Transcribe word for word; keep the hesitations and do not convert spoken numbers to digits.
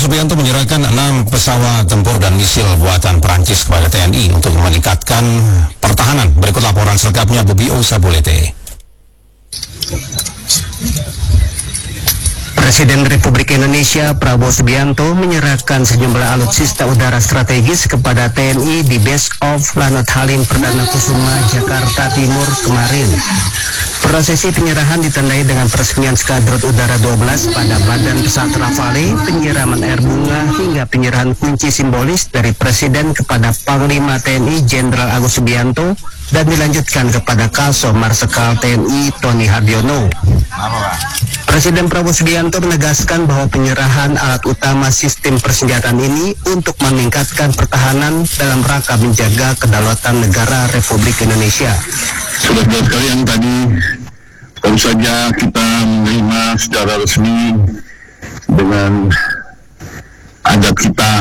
Subianto menyerahkan enam pesawat tempur dan misil buatan Perancis kepada T N I untuk meningkatkan pertahanan. Berikut laporan selengkapnya Bobio Sabulete. Presiden Republik Indonesia Prabowo Subianto menyerahkan sejumlah alutsista udara strategis kepada T N I di Base of Lanut Halim Perdana Kusuma, Jakarta Timur kemarin. Prosesi penyerahan ditandai dengan peresmian Skadron Udara dua belas pada Badan Pesawat Rafale, penyiraman air bunga, hingga penyerahan kunci simbolis dari Presiden kepada Panglima T N I Jenderal Agus Subianto dan dilanjutkan kepada Kasau Marsikal T N I Tony Haryono. Presiden Prabowo Subianto menegaskan bahwa penyerahan alat utama sistem persenjataan ini untuk meningkatkan pertahanan dalam rangka menjaga kedaulatan negara Republik Indonesia. Saudara sekalian, tadi baru saja kita menerima secara resmi dengan adat kita